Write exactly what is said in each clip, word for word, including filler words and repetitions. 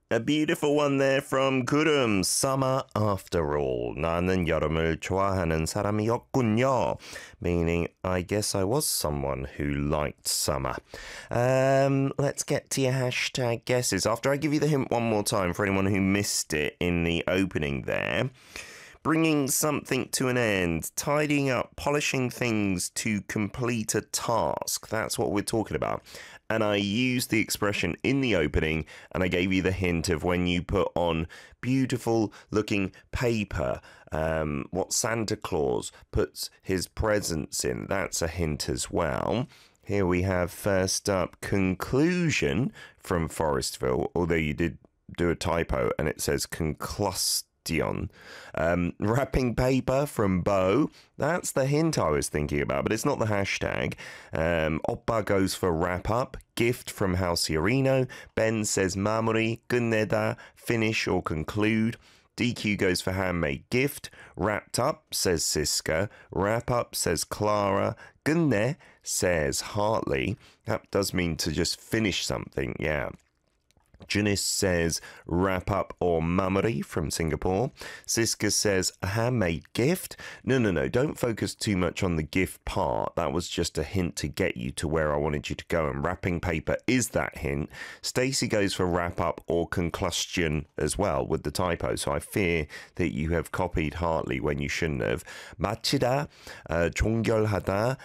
A beautiful one there from Gurum. Summer after all. 나는 여름을 좋아하는 사람이었군요. Meaning, I guess I was someone who liked summer. Um, let's get to your hashtag guesses. After I give you the hint one more time for anyone who missed it in the opening there. Bringing something to an end, tidying up, polishing things to complete a task. That's what we're talking about. And I used the expression in the opening, and I gave you the hint of when you put on beautiful looking paper, um, what Santa Claus puts his presents in. That's a hint as well. Here we have first up conclusion from Forestville, although you did do a typo and it says conclust. Um, wrapping paper from Bo. That's the hint I was thinking about, but it's not the hashtag. Um, Oppa goes for wrap up. Gift from Halciarino. Ben says 마무리, 끝내다, finish or conclude. D Q goes for handmade gift. Wrapped up, says Siska. Wrap up, says Clara. 끝내, says Hartley. That does mean to just finish something, yeah. Janice says wrap up or mammary from Singapore. Siska says a handmade gift. No, no, no. Don't focus too much on the gift part. That was just a hint to get you to where I wanted you to go. And wrapping paper is that hint. Stacey goes for wrap up or conclusion as well with the typo. So I fear that you have copied Hartley when you shouldn't have. 마치다, uh, 종결하다,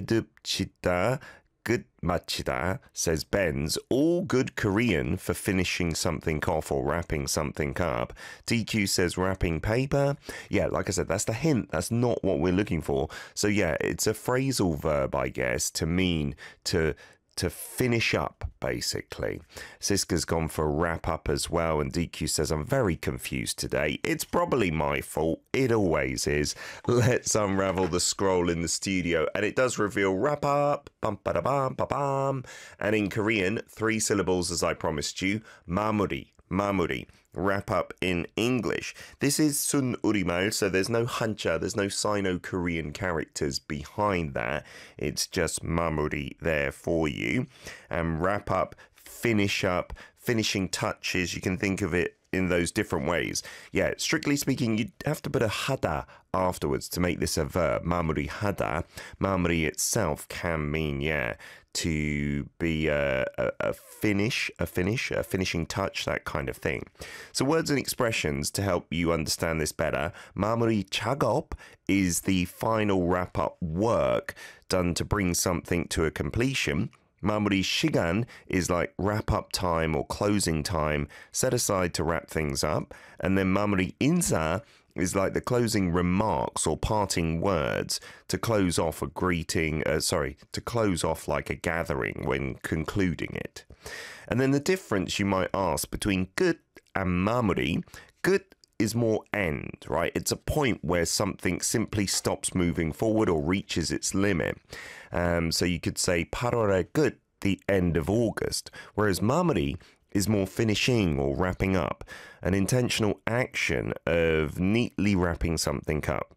매듭짓다, 끝 마치다, says Benz. All good Korean for finishing something off or wrapping something up. D Q says wrapping paper. Yeah, like I said, that's the hint. That's not what we're looking for. So yeah, it's a phrasal verb, I guess, to mean to to finish up, basically. Siska's gone for wrap up as well, and D Q says, I'm very confused today. It's probably my fault. It always is. Let's unravel the scroll in the studio, and it does reveal wrap up, bum ba da bum ba bum. And in Korean, three syllables as I promised you, 마무리. Mamuri, wrap up in English. This is Sun Urimal, so there's no Hancha, there's no Sino-Korean characters behind that. It's just Mamuri there for you. And wrap up, finish up, finishing touches, you can think of it in those different ways. Yeah, strictly speaking, you'd have to put a hada afterwards to make this a verb. Mamuri hada. Mamuri itself can mean, yeah, to be a, a, a finish, a finish, a finishing touch, that kind of thing. So words and expressions to help you understand this better. 마무리 작업 is the final wrap-up work done to bring something to a completion. 마무리 시간 is like wrap-up time or closing time set aside to wrap things up. And then 마무리 인사 is like the closing remarks or parting words to close off a greeting, uh, sorry, to close off like a gathering when concluding it. And then the difference you might ask between 끝 and 마무리. 끝 is more end, right? It's a point where something simply stops moving forward or reaches its limit. Um, so you could say 팔월의 끝, the end of August, whereas 마무리 is more finishing or wrapping up, an intentional action of neatly wrapping something up.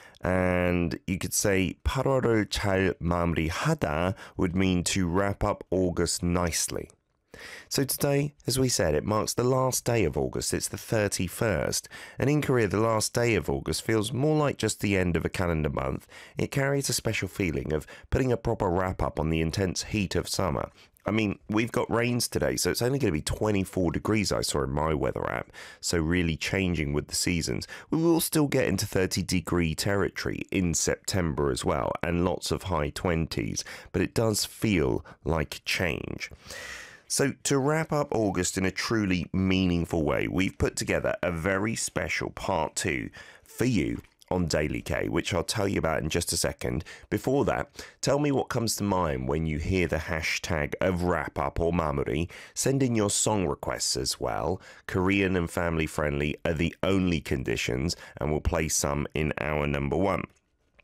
And you could say 팔월을 잘 마무리하다 would mean to wrap up August nicely. So today, as we said, it marks the last day of August. It's the thirty-first. And in Korea, the last day of August feels more like just the end of a calendar month. It carries a special feeling of putting a proper wrap up on the intense heat of summer. I mean, we've got rains today, so it's only going to be twenty-four degrees, I saw in my weather app, so really changing with the seasons. We will still get into thirty degree territory in September as well, and lots of high twenties, but it does feel like change. So to wrap up August in a truly meaningful way, we've put together a very special part two for you on Daily K, which I'll tell you about in just a second. Before that, tell me what comes to mind when you hear the hashtag of wrap up or 마무리. Send in your song requests as well. Korean and family friendly are the only conditions, and we'll play some in hour number one.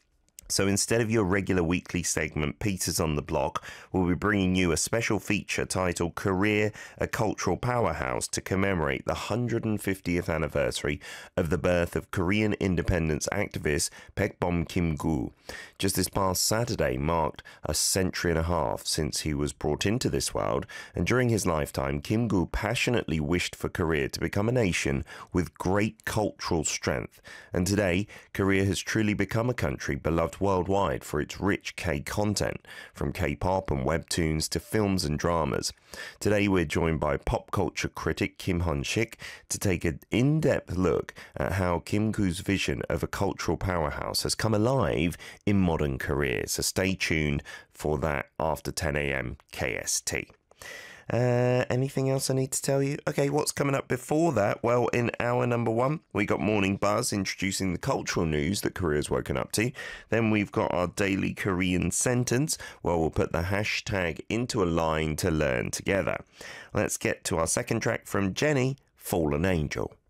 So instead of your regular weekly segment, Peter's on the Block, we'll be bringing you a special feature titled Korea, a Cultural Powerhouse to commemorate the one hundred fiftieth anniversary of the birth of Korean independence activist Baekbom Kim-gu. Just this past Saturday marked a century and a half since he was brought into this world, and during his lifetime, Kim-gu passionately wished for Korea to become a nation with great cultural strength. And today, Korea has truly become a country beloved worldwide for its rich K content, from K-pop and webtoons to films and dramas. Today we're joined by pop culture critic Kim Hyun-sik to take an in-depth look at how Kim-gu's vision of a cultural powerhouse has come alive in modern Korea. So stay tuned for that after ten a.m. K S T. Uh, anything else I need to tell you? Okay, what's coming up before that? Well, in hour number one, we got Morning Buzz introducing the cultural news that Korea's woken up to. Then we've got our daily Korean sentence, where we'll put the hashtag into a line to learn together. Let's get to our second track from Jenny, Fallen Angel.